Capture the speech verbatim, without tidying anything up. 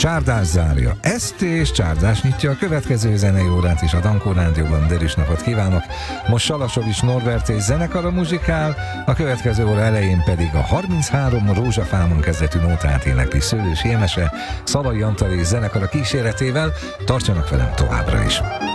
Csárdás zárja ezt, és Csárdás nyitja a következő zenei órát is a Dankó Rádióban. Derűs napot kívánok! Most Salasovics Norbert és zenekara muzsikál, a következő óra elején pedig a harminchárom Rózsafámon kezdetű nótát énekli Szőlősi Émese, Szalai Antal és zenekara kíséretével. Tartsanak velem továbbra is!